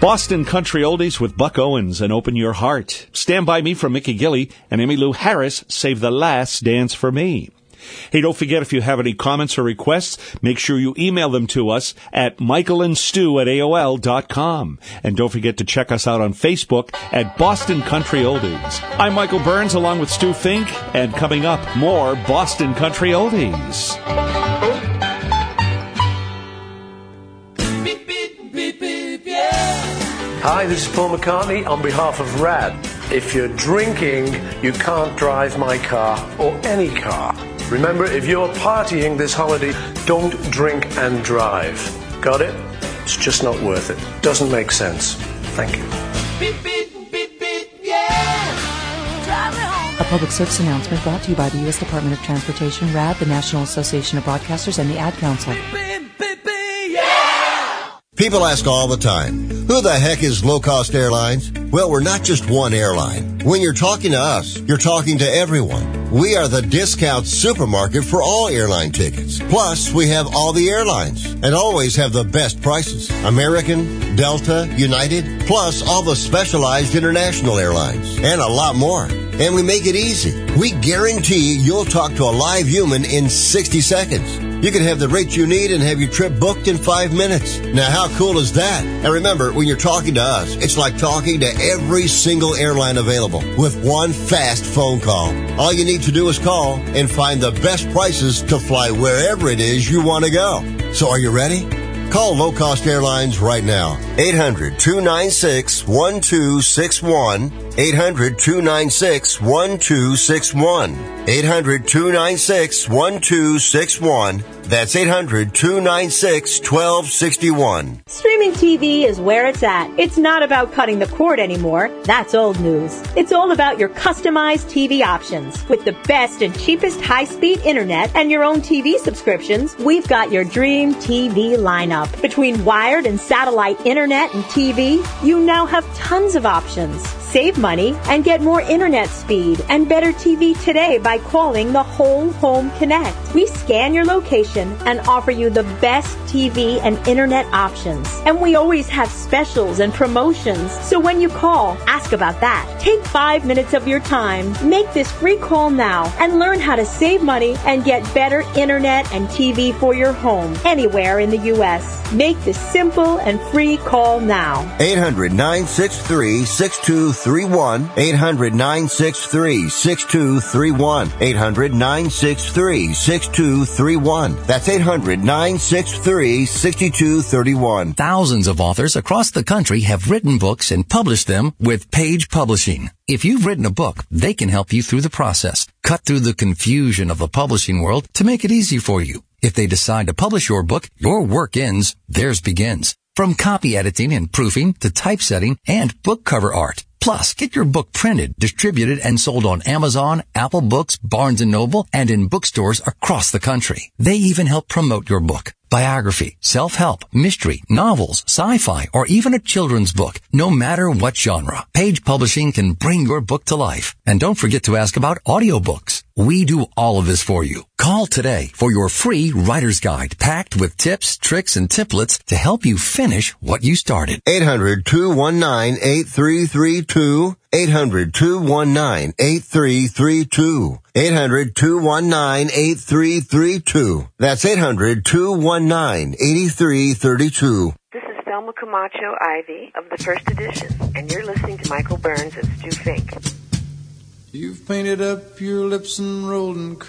Boston Country Oldies with Buck Owens and Open Your Heart. Stand By Me from Mickey Gilley and Emmylou Harris, Save the Last Dance for Me. Hey, don't forget, if you have any comments or requests, make sure you email them to us at michaelandstu@aol.com. And don't forget to check us out on Facebook at Boston Country Oldies. I'm Michael Burns along with Stu Fink, and coming up, more Boston Country Oldies. Hi, this is Paul McCartney on behalf of RAD. If you're drinking, you can't drive my car or any car. Remember, if you're partying this holiday, don't drink and drive. Got it? It's just not worth it. Doesn't make sense. Thank you. Beep, beep, beep, beep, yeah. Drive me home. A public service announcement brought to you by the U.S. Department of Transportation, RAD, the National Association of Broadcasters, and the Ad Council. Beep, beep, beep, yeah. People ask all the time, who the heck is Low Cost Airlines? Well, we're not just one airline. When you're talking to us, you're talking to everyone. We are the discount supermarket for all airline tickets. Plus, we have all the airlines and always have the best prices. American, Delta, United, plus all the specialized international airlines and a lot more. And we make it easy. We guarantee you'll talk to a live human in 60 seconds. You can have the rate you need and have your trip booked in 5 minutes. Now, how cool is that? And remember, when you're talking to us, it's like talking to every single airline available with one fast phone call. All you need to do is call and find the best prices to fly wherever it is you want to go. So are you ready? Call Low Cost Airlines right now. 800-296-1261. 800-296-1261. 800-296-1261. That's 800-296-1261. Streaming TV is where it's at. It's not about cutting the cord anymore. That's old news. It's all about your customized TV options. With the best and cheapest high-speed internet and your own TV subscriptions, we've got your dream TV lineup. Between wired and satellite internet and TV, you now have tons of options. Save money and get more internet speed and better TV today by calling the Whole Home Connect. We scan your location and offer you the best TV and internet options. And we always have specials and promotions. So when you call, ask about that. Take 5 minutes of your time. Make this free call now and learn how to save money and get better internet and TV for your home anywhere in the U.S. Make this simple and free call now. 800-963-6231. 800-963-6231. 800-963-6231. That's 800-963-6231. Thousands of authors across the country have written books and published them with Page Publishing. If you've written a book, they can help you through the process. Cut through the confusion of the publishing world to make it easy for you. If they decide to publish your book, your work ends, theirs begins. From copy editing and proofing to typesetting and book cover art. Plus, get your book printed, distributed, and sold on Amazon, Apple Books, Barnes & Noble, and in bookstores across the country. They even help promote your book. Biography, self-help, mystery, novels, sci-fi, or even a children's book. No matter what genre, Page Publishing can bring your book to life. And don't forget to ask about audiobooks. We do all of this for you. Call today for your free writer's guide packed with tips, tricks, and templates to help you finish what you started. 800-219-8332. 800-219-8332. 800-219-8332. That's 800-219-8332. This is Thelma Camacho Ivy of the First Edition, and you're listening to Michael Burns and Stu Fink. You've painted up your lips and rolled and